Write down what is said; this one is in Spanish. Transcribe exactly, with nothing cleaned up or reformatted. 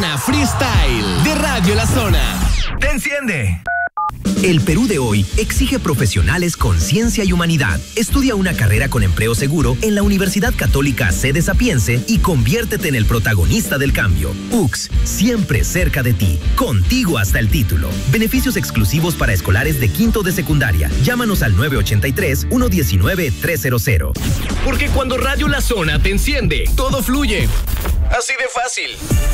Zona Freestyle de Radio La Zona. ¡Te enciende! El Perú de hoy exige profesionales con ciencia y humanidad. Estudia una carrera con empleo seguro en la Universidad Católica Sede Sapiense y conviértete en el protagonista del cambio. U C S, siempre cerca de ti, contigo hasta el título. Beneficios exclusivos para escolares de quinto de secundaria. Llámanos al nueve ocho tres, uno uno nueve, tres cero cero. Porque cuando Radio La Zona te enciende, todo fluye. Así de fácil.